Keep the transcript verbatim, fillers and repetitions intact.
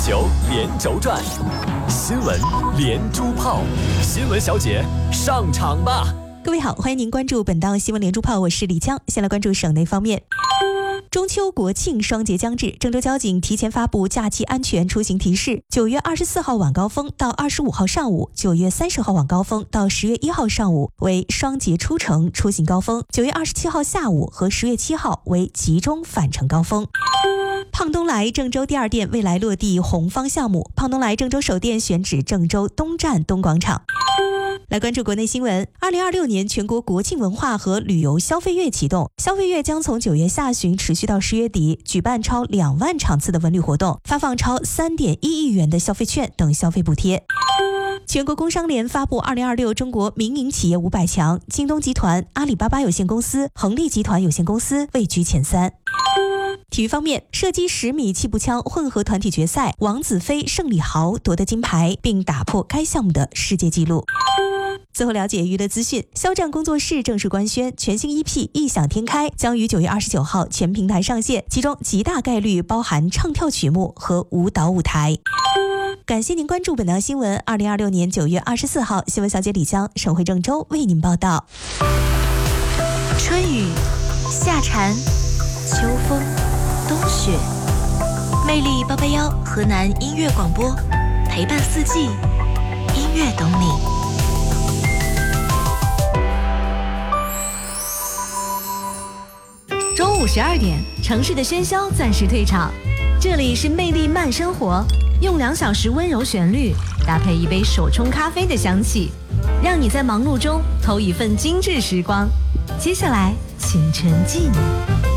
球连轴转，新闻连珠炮，新闻小姐上场吧！ 各位好，欢迎您关注本档新闻连珠炮，我是李江。先来关注省内方面。中秋国庆双节将至，郑州交警提前发布假期安全出行提示。九月二十四号晚高峰到二十五号上午，九月三十号晚高峰到十月一号上午为双节出城出行高峰，九月二十七号下午和十月七号为集中返程高峰。胖东来郑州第二店未来落地红方项目，胖东来郑州首店选址郑州东站东广场。来关注国内新闻。二零二六年全国国庆文化和旅游消费月启动，消费月将从九月下旬持续到十月底，举办超两万场次的文旅活动，发放超三点一亿元的消费券等消费补贴。全国工商联发布二零二六中国民营企业五百强，京东集团、阿里巴巴有限公司、恒力集团有限公司位居前三。体育方面，射击十米气步枪混合团体决赛，王子飞、盛礼豪夺得金牌，并打破该项目的世界纪录。最后了解娱乐资讯，肖战工作室正式官宣，全新 E P《异想天开》将于九月二十九号全平台上线，其中极大概率包含唱跳曲目和舞蹈舞台。感谢您关注本档新闻。二零二六年九月二十四号，新闻小姐李江，省会郑州为您报道。 春雨、夏蝉、秋风、冬雪，魅力八八幺河南音乐广播，陪伴四季，音乐懂你。 中午十二点，城市的喧嚣暂时退场，这里是魅力慢生活，用两小时温柔旋律搭配一杯手冲咖啡的香气，让你在忙碌中偷一份精致时光。接下来请沉浸。